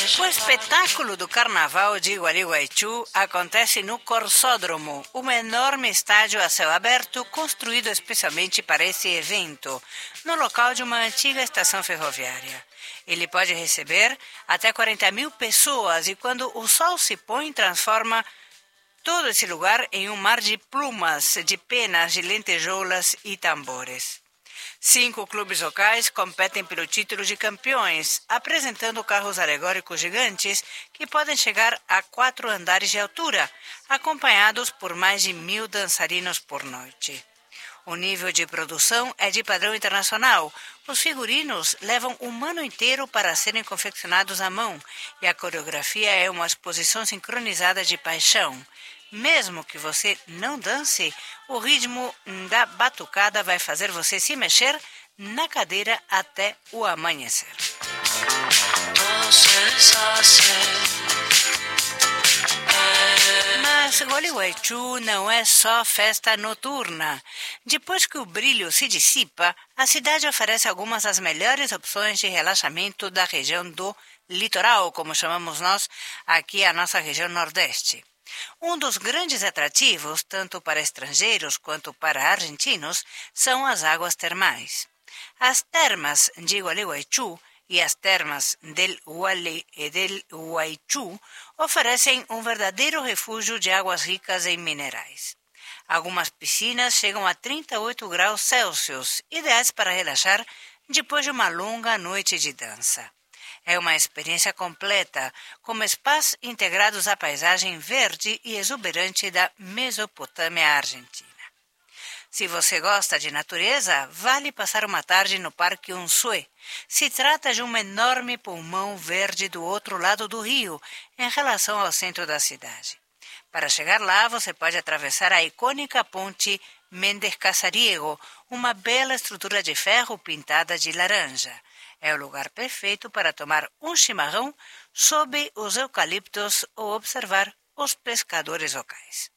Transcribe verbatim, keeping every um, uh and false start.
O espetáculo do Carnaval de Gualeguaychú acontece no Corsódromo, um enorme estádio a céu aberto construído especialmente para esse evento, no local de uma antiga estação ferroviária. Ele pode receber até quarenta mil pessoas e quando o sol se põe, transforma todo esse lugar em um mar de plumas, de penas, de lentejoulas e tambores. Cinco clubes locais competem pelo título de campeões, apresentando carros alegóricos gigantes que podem chegar a quatro andares de altura, acompanhados por mais de mil dançarinos por noite. O nível de produção é de padrão internacional. Os figurinos levam um ano inteiro para serem confeccionados à mão e a coreografia é uma exposição sincronizada de paixão. Mesmo que você não dance, o ritmo da batucada vai fazer você se mexer na cadeira até o amanhecer. Mas Gualeguaychú não é só festa noturna. Depois que o brilho se dissipa, a cidade oferece algumas das melhores opções de relaxamento da região do litoral, como chamamos nós aqui a nossa região nordeste. Um dos grandes atrativos, tanto para estrangeiros quanto para argentinos, são as águas termais. As termas de Gualeguaychú e as termas del Gualeguaychú oferecem um verdadeiro refúgio de águas ricas em minerais. Algumas piscinas chegam a trinta e oito graus Celsius, ideais para relaxar depois de uma longa noite de dança. É uma experiência completa, com spas integrados à paisagem verde e exuberante da Mesopotâmia argentina. Se você gosta de natureza, vale passar uma tarde no Parque Unzué. Se trata de um enorme pulmão verde do outro lado do rio, em relação ao centro da cidade. Para chegar lá, você pode atravessar a icônica ponte Méndez Casariego, uma bela estrutura de ferro pintada de laranja. É o lugar perfeito para tomar um chimarrão sob os eucaliptos ou observar os pescadores locais.